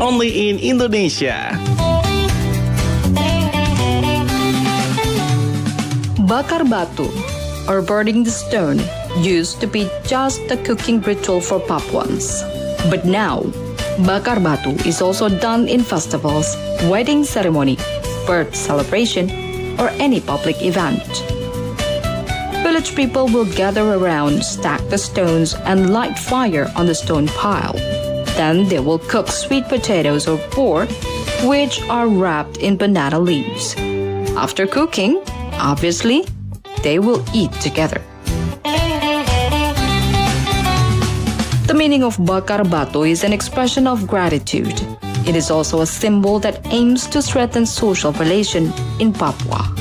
only in Indonesia. Bakar batu, or burning the stone, used to be just a cooking ritual for Papuans. But now, bakar batu is also done in festivals, wedding ceremony, birth celebration, or any public event. Village people will gather around, stack the stones, and light fire on the stone pile. Then they will cook sweet potatoes or pork, which are wrapped in banana leaves. After cooking, obviously, they will eat together. The meaning of bakar batu is an expression of gratitude. It is also a symbol that aims to strengthen social relation in Papua.